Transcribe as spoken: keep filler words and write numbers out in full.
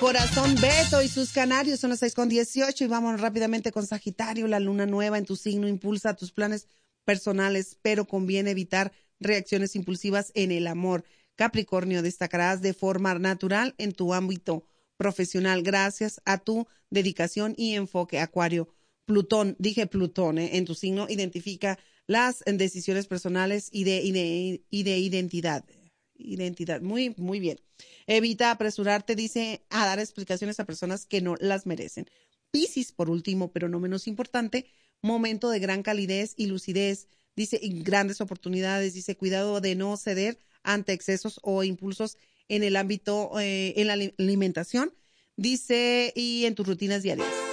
Corazón Beto y sus canarios son las seis con dieciocho y vamos rápidamente con Sagitario. La luna nueva en tu signo impulsa tus planes personales, pero conviene evitar reacciones impulsivas en el amor. Capricornio, destacarás de forma natural en tu ámbito profesional gracias a tu dedicación y enfoque. Acuario, Plutón, dije Plutón, ¿eh? En tu signo identifica las decisiones personales y de, y de, y de identidad. Identidad, muy, muy bien. Evita apresurarte, dice, a dar explicaciones a personas que no las merecen. Piscis, por último, pero no menos importante, momento de gran calidez y lucidez, dice, y grandes oportunidades, dice, cuidado de no ceder ante excesos o impulsos en el ámbito, eh, en la alimentación, dice, y en tus rutinas diarias.